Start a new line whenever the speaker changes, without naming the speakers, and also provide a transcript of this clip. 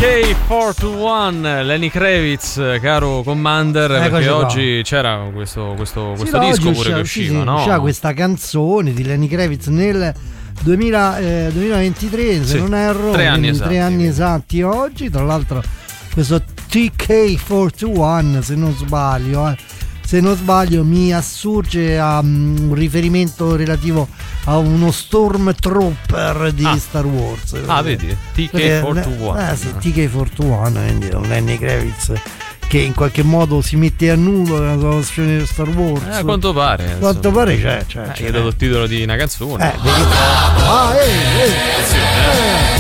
TK421, Lenny Kravitz, caro Commander, perché oggi c'era questo disco pure che usciva, no?
C'era questa canzone di Lenny Kravitz nel 2023, se non erro,
3 anni
3 anni esatti oggi. Tra l'altro questo TK421, se non sbaglio, mi assurge a un riferimento relativo a uno Stormtrooper di Star Wars.
Vedi, TK421.
Sì, TK421, quindi un Lenny Kravitz che in qualche modo si mette a nudo nella sua versione di Star Wars.
A quanto pare.
C'è.
È dato il titolo di una canzone.